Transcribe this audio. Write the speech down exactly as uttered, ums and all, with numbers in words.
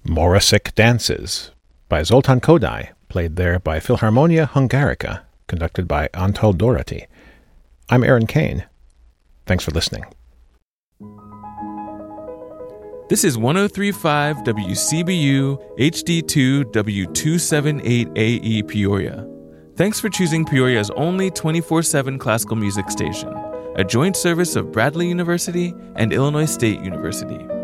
Morisic Dances by Zoltan Kodály, played there by Philharmonia Hungarica, conducted by Antal Doherty. I'm Aaron Kane. Thanks for listening. This is one oh three point five W C B U H D two W two seventy-eight A E Peoria. Thanks for choosing Peoria's only twenty-four seven classical music station, a joint service of Bradley University and Illinois State University.